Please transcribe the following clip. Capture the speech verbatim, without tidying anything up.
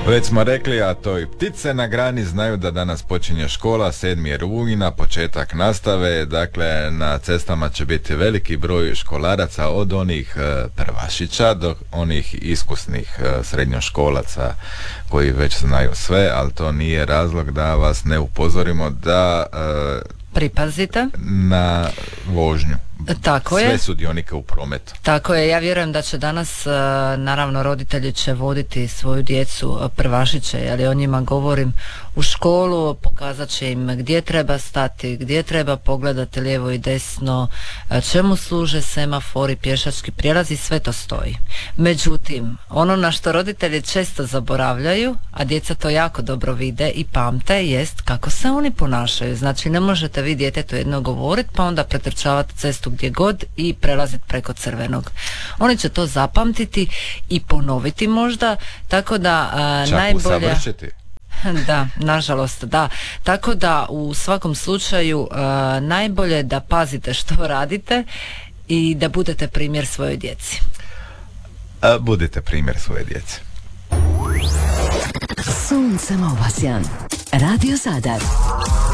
Već smo rekli, a to i ptice na grani znaju da danas počinje škola, sedmi rujna, početak nastave, dakle na cestama će biti veliki broj školaraca od onih e, prvašića do onih iskusnih e, srednjoškolaca koji već znaju sve, ali to nije razlog da vas ne upozorimo da e, pripazite na vožnju. Tako sve je. sudionike u prometu. Tako je, ja vjerujem da će danas naravno roditelji će voditi svoju djecu prvašiće, jer ja o njima govorim u školu, pokazat će im gdje treba stati, gdje treba pogledati lijevo i desno, čemu služe semafori, pješački prijelazi, sve to stoji. Međutim, ono na što roditelji često zaboravljaju, a djeca to jako dobro vide i pamte, jest kako se oni ponašaju. Znači ne možete vi djetetu jedno govoriti pa onda pretrčavati cestu gdje god i prelaziti preko crvenog. Oni će to zapamtiti i ponoviti možda, tako da a, čak najbolje... usavršiti. Da, nažalost, da. Tako da u svakom slučaju a, najbolje da pazite što radite i da budete primjer svojoj djeci. A, budite primjer svoje djeci. Sunce Ovasjan, Radio Zadar.